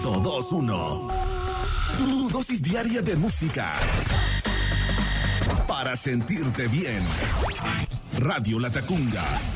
100.21. Tu dosis diaria de música para sentirte bien. Radio La Tacunga